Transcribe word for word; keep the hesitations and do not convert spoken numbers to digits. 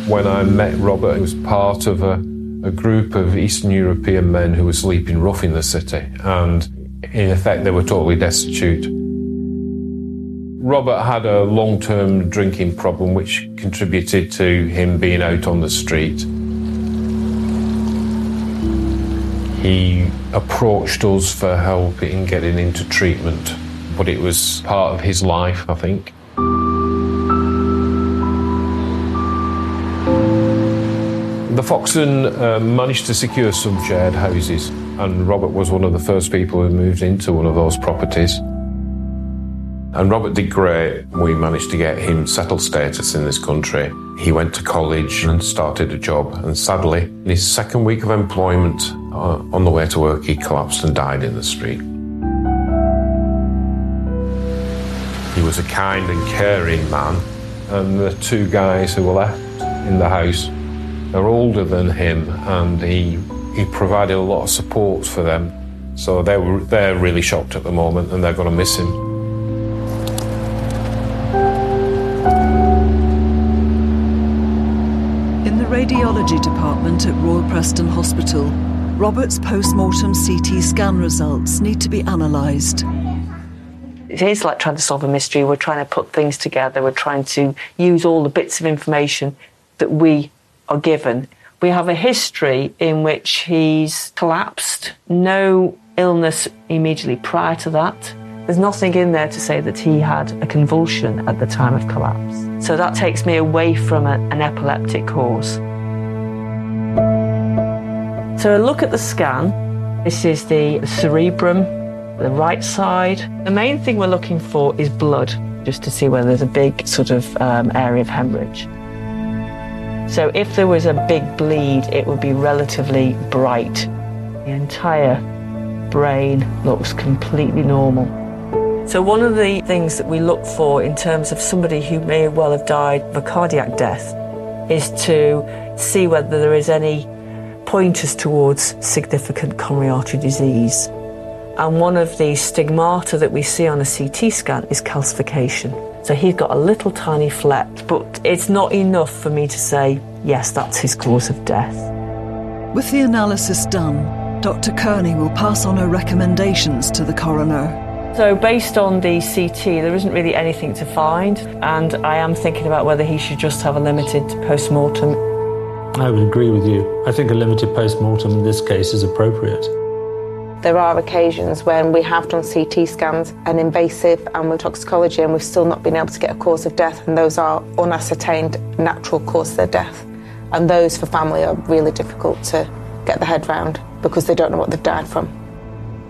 when I met Robert, he was part of a, a group of Eastern European men who were sleeping rough in the city, and in effect they were totally destitute. Robert had a long-term drinking problem which contributed to him being out on the street. He approached us for help in getting into treatment, but it was part of his life, I think. The Foxton uh, managed to secure some shared houses, and Robert was one of the first people who moved into one of those properties. And Robert did great. We managed to get him settled status in this country. He went to college and started a job, and sadly, in his second week of employment, uh, on the way to work, he collapsed and died in the street. He was a kind and caring man, and the two guys who were left in the house are older than him, and he he provided a lot of support for them. So they were they're really shocked at the moment, and they're going to miss him. In the radiology department at Royal Preston Hospital, Robert's post-mortem C T scan results need to be analysed. It is like trying to solve a mystery. We're trying to put things together. We're trying to use all the bits of information that we are given. We have a history in which he's collapsed. No illness immediately prior to that. There's nothing in there to say that he had a convulsion at the time of collapse. So that takes me away from a, an epileptic cause. So a look at the scan. This is the cerebrum, the right side. The main thing we're looking for is blood, just to see whether there's a big sort of um, area of hemorrhage. So if there was a big bleed, it would be relatively bright. The entire brain looks completely normal. So one of the things that we look for in terms of somebody who may well have died of a cardiac death is to see whether there is any pointers towards significant coronary artery disease. And one of the stigmata that we see on a C T scan is calcification. So he's got a little tiny fleck, but it's not enough for me to say, yes, that's his cause of death. With the analysis done, Doctor Kearney will pass on her recommendations to the coroner. So based on the C T, there isn't really anything to find, and I am thinking about whether he should just have a limited post-mortem. I would agree with you. I think a limited post-mortem in this case is appropriate. There are occasions when we have done C T scans, an invasive and with toxicology, and we've still not been able to get a cause of death, and those are unascertained natural causes of death. And those for family are really difficult to get their head round because they don't know what they've died from.